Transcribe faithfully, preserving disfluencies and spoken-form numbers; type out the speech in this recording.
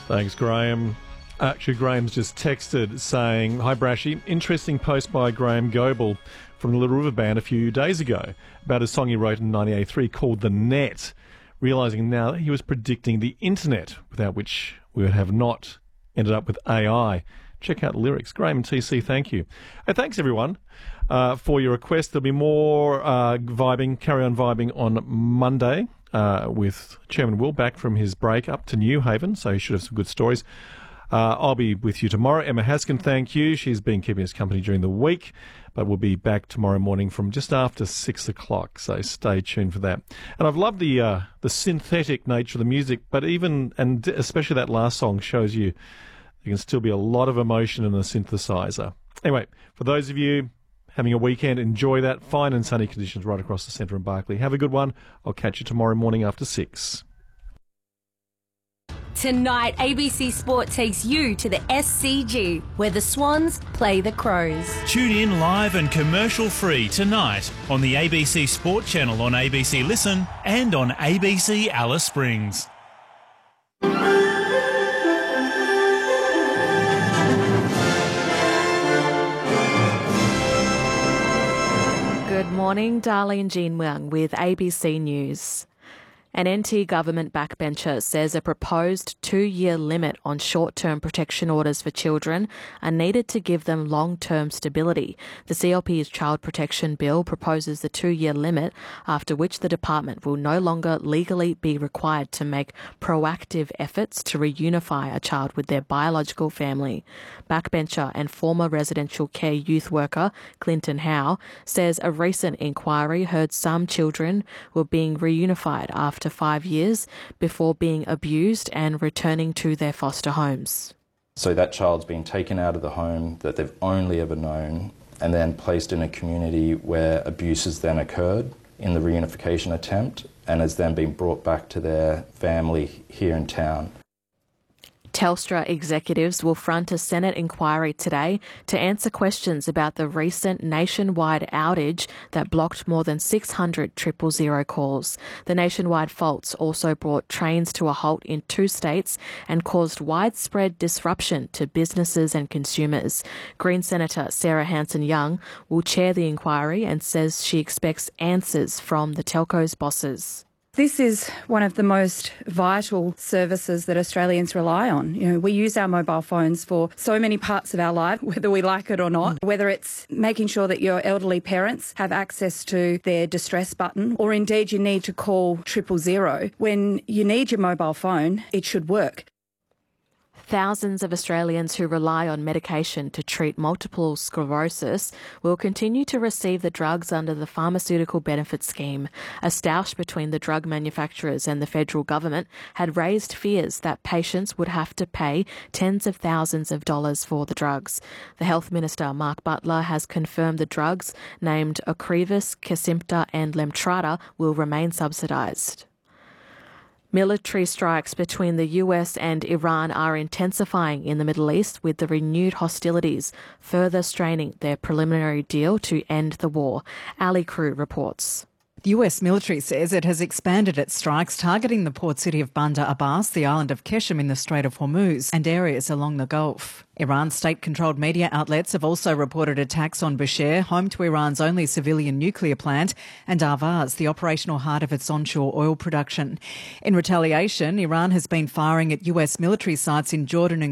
Thanks, Graham. Actually, Graham's just texted saying, "Hi, Brashy. Interesting post by Graham Goebel from the Little River Band a few days ago about a song he wrote in nineteen eighty-three called The Net, realising now that he was predicting the internet, without which we would have not ended up with A I. Check out the lyrics." Graham and T C, thank you. And thanks, everyone, uh, for your request. There'll be more uh, vibing, carry on vibing on Monday uh, with Chairman Will back from his break up to New Haven, so he should have some good stories. Uh, I'll be with you tomorrow. Emma Haskin, thank you. She's been keeping us company during the week, but we'll be back tomorrow morning from just after six o'clock, so stay tuned for that. And I've loved the uh, the synthetic nature of the music, but even, and especially that last song, shows you there can still be a lot of emotion in a synthesizer. Anyway, for those of you having a weekend, enjoy that. Fine and sunny conditions right across the centre in Barclay. Have a good one. I'll catch you tomorrow morning after six. Tonight, A B C Sport takes you to the S C G, where the Swans play the Crows. Tune in live and commercial-free tonight on the A B C Sport channel on A B C Listen and on A B C Alice Springs. Good morning, Darlene Jean Wang with A B C News. An N T government backbencher says a proposed two-year limit on short-term protection orders for children are needed to give them long-term stability. The C L P's Child Protection Bill proposes the two-year limit, after which the department will no longer legally be required to make proactive efforts to reunify a child with their biological family. Backbencher and former residential care youth worker Clinton Howe says a recent inquiry heard some children were being reunified after five years before being abused and returning to their foster homes. So that child's been taken out of the home that they've only ever known and then placed in a community where abuse has then occurred in the reunification attempt and has then been brought back to their family here in town. Telstra executives will front a Senate inquiry today to answer questions about the recent nationwide outage that blocked more than six hundred triple zero calls. The nationwide faults also brought trains to a halt in two states and caused widespread disruption to businesses and consumers. Green Senator Sarah Hanson-Young will chair the inquiry and says she expects answers from the telco's bosses. This is one of the most vital services that Australians rely on. You know, we use our mobile phones for so many parts of our life, whether we like it or not, whether it's making sure that your elderly parents have access to their distress button, or indeed you need to call triple zero. When you need your mobile phone, it should work. Thousands of Australians who rely on medication to treat multiple sclerosis will continue to receive the drugs under the Pharmaceutical Benefit Scheme. A stoush between the drug manufacturers and the federal government had raised fears that patients would have to pay tens of thousands of dollars for the drugs. The Health Minister, Mark Butler, has confirmed the drugs named Ocrevus, Kesimpta and Lemtrada will remain subsidised. Military strikes between the U S and Iran are intensifying in the Middle East, with the renewed hostilities further straining their preliminary deal to end the war. Ali Crew reports. The U S military says it has expanded its strikes targeting the port city of Bandar Abbas, the island of Qeshm in the Strait of Hormuz, and areas along the Gulf. Iran's state-controlled media outlets have also reported attacks on Bushehr, home to Iran's only civilian nuclear plant, and Ahvaz, the operational heart of its onshore oil production. In retaliation, Iran has been firing at U S military sites in Jordan and